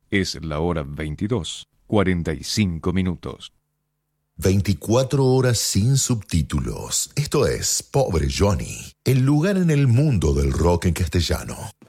Es la hora 22:45. 24 horas sin subtítulos. Esto es Pobre Johnny, el lugar en el mundo del rock en castellano.